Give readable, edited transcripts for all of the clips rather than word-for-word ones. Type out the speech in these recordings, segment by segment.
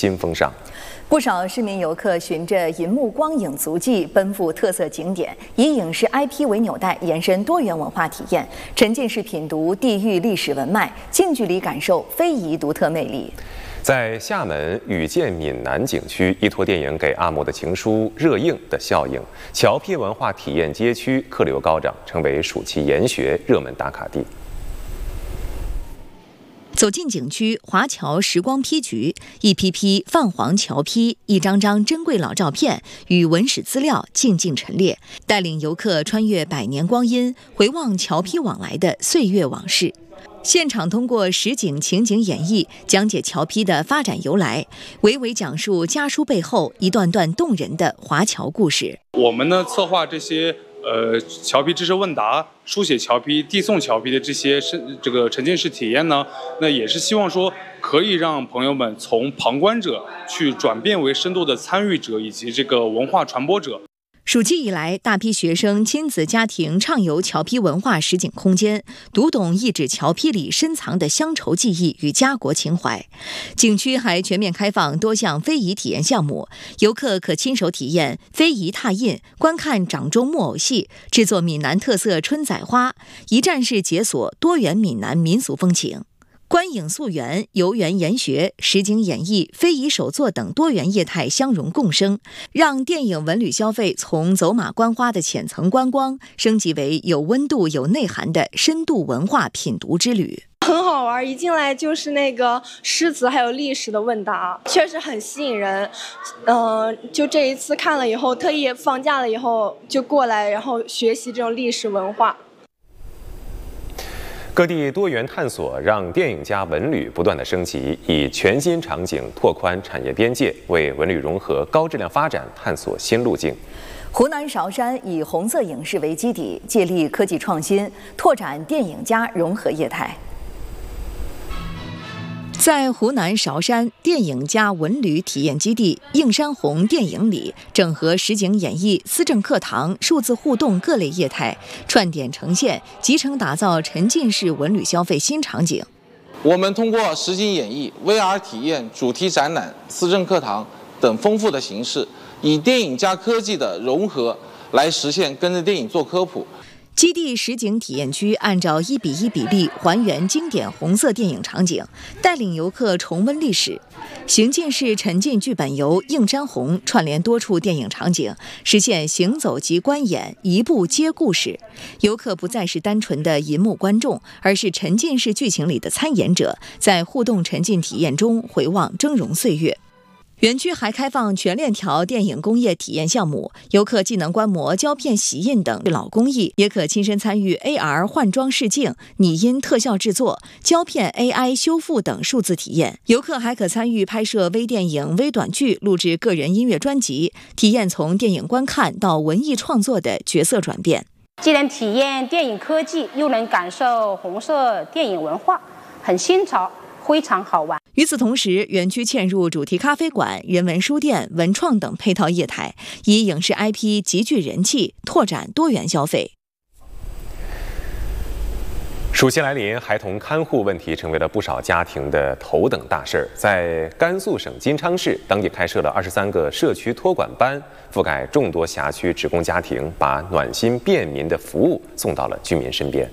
新风尚。 不少市民游客循着银幕光影足迹奔赴特色景点，以影视 IP 为纽带，延伸多元文化体验，沉浸式品读地域历史文脉，近距离感受非遗独特魅力。 在厦门雨见闽南景区，依托电影给阿嬷的情书热映的效应，侨批文化体验街区客流高涨，成为暑期研学热门打卡地。 走进景区华侨时光批局，一批批泛黄侨批，一张张珍贵老照片与文史资料静静陈列，带领游客穿越百年光阴，回望侨批往来的岁月往事。现场通过实景情景演绎，讲解侨批的发展由来，娓娓讲述家书背后一段段动人的华侨故事。 我们呢策划这些侨批知识问答、书写侨批、递送侨批的这些沉浸式体验呢，那也是希望说可以让朋友们从旁观者去转变为深度的参与者以及这个文化传播者。 暑期以来，大批学生、亲子家庭畅游侨批文化实景空间，读懂一纸侨批里深藏的乡愁记忆与家国情怀。景区还全面开放多项非遗体验项目，游客可亲手体验非遗拓印，观看掌中木偶戏，制作闽南特色春仔花，一站式解锁多元闽南民俗风情。观影溯源、游园研学、实景演绎、非遗手作等多元业态相融共生，让电影文旅消费从走马观花的浅层观光，升级为有温度、有内涵的深度文化品读之旅。 很好玩，一进来就是那个诗词还有历史的问答，确实很吸引人。就这一次看了以后，特意放假了以后就过来，然后学习这种历史文化。 各地多元探索让电影加文旅不断的升级，以全新场景拓宽产业边界，为文旅融合高质量发展探索新路径。湖南韶山以红色影视为基底，借力科技创新，拓展电影加融合业态。在湖南韶山电影加文旅体验基地映山红电影里，整合实景演绎、思政课堂、数字互动各类业态，串点呈现，集成打造沉浸式文旅消费新场景。 我们通过实景演绎、VR 体验、主题展览、思政课堂等丰富的形式，以电影加科技的融合，来实现跟着电影做科普。基地实景体验区按照1:1比例还原经典红色电影场景，带领游客重温历史。行进式沉浸剧本游映山红串联多处电影场景，实现行走及观演，一步接故事。游客不再是单纯的银幕观众，而是沉浸式剧情里的参演者，在互动沉浸体验中回望峥嵘岁月。园区还开放全链条电影工业体验项目，游客既能观摩胶片洗印等老工艺，也可亲身参与 AR 换装试镜、拟音特效制作、胶片 AI 修复等数字体验。游客还可参与拍摄微电影、微短剧，录制个人音乐专辑，体验从电影观看到文艺创作的角色转变。 既能体验电影科技，又能感受红色电影文化，很新潮，非常好玩。 与此同时，园区嵌入主题咖啡馆、人文书店、文创等配套业态，以影视 IP 集聚人气，拓展多元消费。暑期来临，孩童看护问题成为了不少家庭的头等大事。在甘肃省金昌市，当地开设了23个社区托管班，覆盖众多辖区，职工家庭把暖心便民的服务送到了居民身边。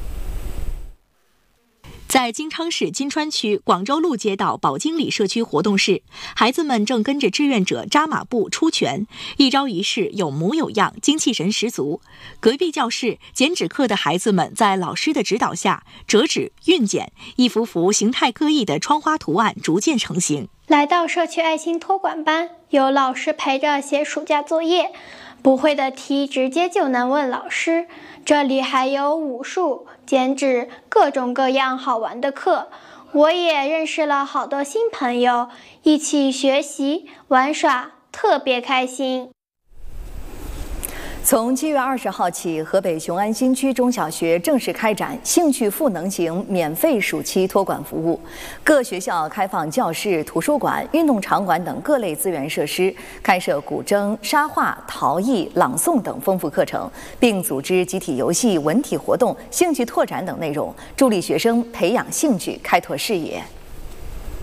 在金昌市金川区广州路街道宝经里社区活动室，孩子们正跟着志愿者扎马步出拳，一招一式有模有样，精气神十足。隔壁教室剪纸课的孩子们在老师的指导下折纸、晕剪，一幅幅形态各异的窗花图案逐渐成型。 来到社区爱心托管班，有老师陪着写暑假作业，不会的题直接就能问老师。这里还有武术、剪纸，各种各样好玩的课。我也认识了好多新朋友，一起学习玩耍，特别开心。从7月20号起，河北雄安新区中小学正式开展兴趣赋能型免费暑期托管服务。各学校开放教室、图书馆、运动场馆等各类资源设施，开设古筝、沙画、陶艺、朗诵等丰富课程，并组织集体游戏、文体活动、兴趣拓展等内容，助力学生培养兴趣、开拓视野。